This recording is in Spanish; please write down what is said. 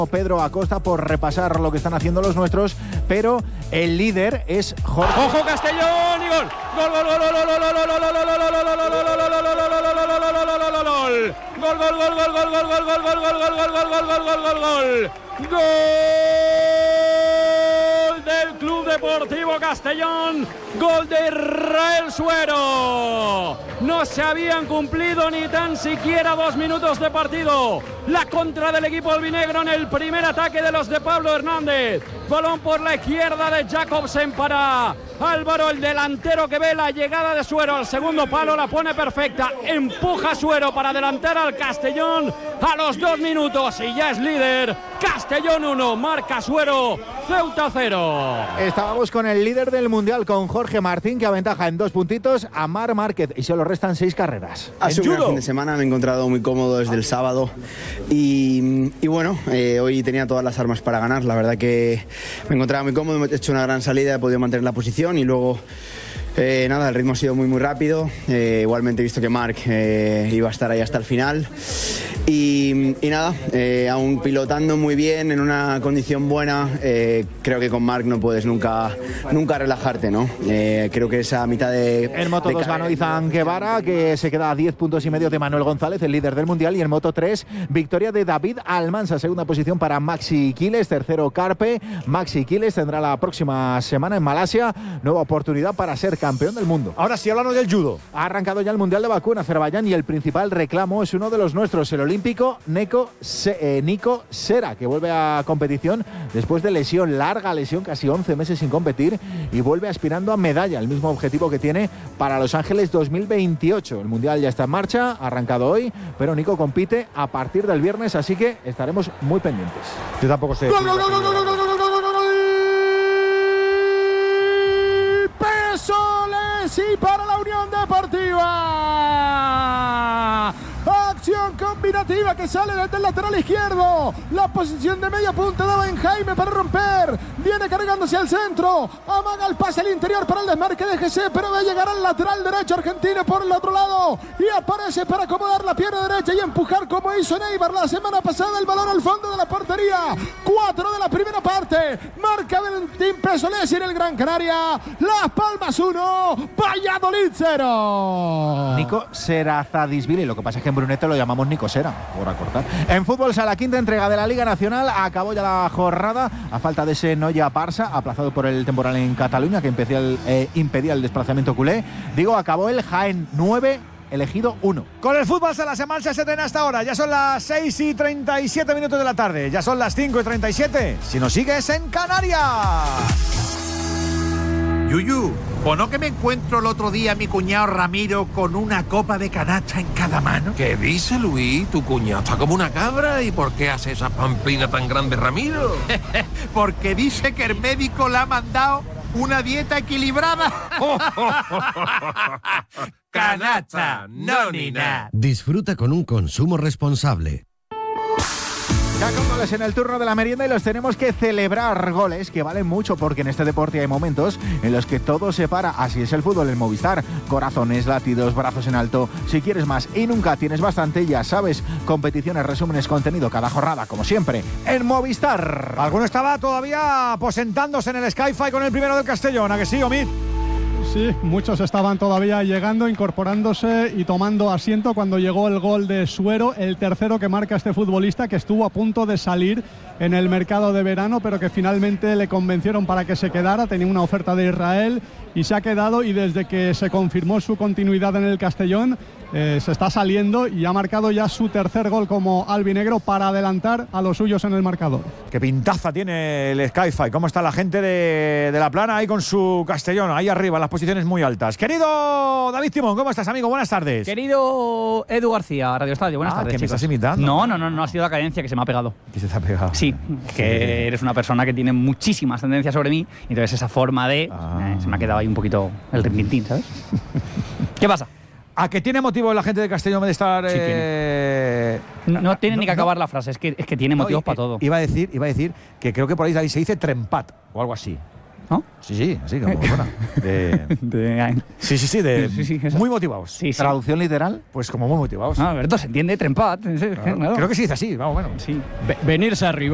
Pedro Acosta por repasar lo que están haciendo los nuestros, pero el líder es Jorge. ¡Ojo Castellón! ¡Y gol! ¡Gol, gol, gol, gol, gol, gol, gol, gol, gol, gol del Club Deportivo Castellón! ¡Gol de Israel Suero! No se habían cumplido ni tan siquiera 2 minutos de partido. La contra del equipo albinegro en el primer ataque de los de Pablo Hernández. Balón por la izquierda de Jacobsen para Álvaro, el delantero que ve la llegada de Suero al segundo palo, la pone perfecta, empuja Suero para adelantar al Castellón a los 2 minutos y ya es líder. Castellón 1, marca Suero, Ceuta 0. Estábamos con el líder del Mundial, con Jorge Martín, que aventaja en 2 puntitos a Marc Márquez y solo restan 6 carreras. Ha sido un gran fin de semana, me he encontrado muy cómodo desde el sábado y bueno, hoy tenía todas las armas para ganar. La verdad que me encontraba muy cómodo, he hecho una gran salida, he podido mantener la posición y luego nada, el ritmo ha sido muy rápido. Igualmente he visto que Marc iba a estar ahí hasta el final y nada, aún pilotando muy bien, en una condición buena. Creo que con Marc no puedes nunca relajarte, ¿no? Creo que esa mitad de... En Moto 2 ganó Izan Guevara, que se queda a 10 puntos y medio de Manuel González, el líder del Mundial, y en Moto 3, victoria de David Almansa, segunda posición para Maxi Quiles, tercero Carpe. Maxi Quiles tendrá la próxima semana en Malasia nueva oportunidad para ser campeón del mundo. Ahora sí, hablamos del judo. Ha arrancado ya el Mundial de Bakú en Azerbaiyán y el principal reclamo es uno de los nuestros, el olímpico Nico Sera, que vuelve a competición después de lesión, larga lesión, casi 11 meses sin competir, y vuelve aspirando a medalla, el mismo objetivo que tiene para Los Ángeles 2028. El Mundial ya está en marcha, ha arrancado hoy, pero Nico compite a partir del viernes, así que estaremos muy pendientes. Yo tampoco sé. Pesoles y para la Unión Deportiva. Acción combinativa que sale desde el lateral izquierdo. La posición de media punta daba en Jaime para romper. Viene cargándose al centro. Amaga el pase al interior para el desmarque de GC, pero va a llegar al lateral derecho argentino por el otro lado. Y aparece para acomodar la pierna derecha y empujar como hizo Neibar la semana pasada el balón al fondo de la portería. 4 de la primera parte. Marca Valentín Pesolesi en el Gran Canaria. Las Palmas 1, Valladolid 0. Nico Serazadisvili, lo que pasa es que en Brunete lo llamamos Nico Sera, por acortar. En fútbol, la quinta entrega de la Liga Nacional, acabó ya la jornada a falta de ese Noia-Barça, aplazado por el temporal en Cataluña, que impedía el desplazamiento culé. Digo, acabó el Jaén 9, elegido 1. Con el fútbol Sala Semansa se estrena hasta ahora. Ya son las 6:37 minutos de la tarde. Ya son las 5:37. Si nos sigues en Canarias. Yuyu, ¿o no que me encuentro el otro día a mi cuñado Ramiro con una copa de canasta en cada mano? ¿Qué dice, Luis? Tu cuñado está como una cabra. ¿Y por qué hace esa pamplina tan grande, Ramiro? Porque dice que el médico le ha mandado una dieta equilibrada. Canasta, no ni nada. Disfruta con un consumo responsable. Ya con goles en el turno de la merienda y los tenemos que celebrar, goles que valen mucho porque en este deporte hay momentos en los que todo se para. Así es el fútbol en Movistar. Corazones, latidos, brazos en alto. Si quieres más y nunca tienes bastante, ya sabes, competiciones, resúmenes, contenido cada jornada, como siempre, en Movistar. Alguno estaba todavía aposentándose en el Sky-Fi con el primero del Castellón, ¿a que sí, Omid? Sí, muchos estaban todavía llegando, incorporándose y tomando asiento cuando llegó el gol de Suero, el tercero que marca este futbolista, que estuvo a punto de salir en el mercado de verano, pero que finalmente le convencieron para que se quedara. Tenía una oferta de Israel y se ha quedado, y desde que se confirmó su continuidad en el Castellón, se está saliendo y ha marcado ya su tercer gol como albinegro para adelantar a los suyos en el marcador. Qué pintaza tiene el Sky-Fi. ¿Cómo está la gente de La Plana ahí con su Castellón, ahí arriba, en las posiciones muy altas? Querido David Timón, ¿cómo estás, amigo? Buenas tardes. Querido Edu García, Radio Estadio, buenas tardes, ¿que me chicos. estás imitando? No, ha sido la cadencia que se me ha pegado. ¿Qué se te ha pegado? Sí, que eres una persona que tiene muchísimas tendencias sobre mí, entonces esa forma de... se me ha quedado ahí un poquito el rintintín, ¿sabes? ¿Qué pasa? ¿A que tiene motivo la gente de Castellón de estar...? Sí, tiene. No tiene ni que acabar la frase, es que tiene motivos para todo. Iba a decir que creo que por ahí se dice trempat o algo así. ¿No? Sí, así como bueno. Sí, muy motivados. Sí. ¿Traducción literal? Pues como muy motivados. Alberto, se entiende trempat. Claro. Creo que se dice así, vamos, bueno. Sí. Venirse arriba.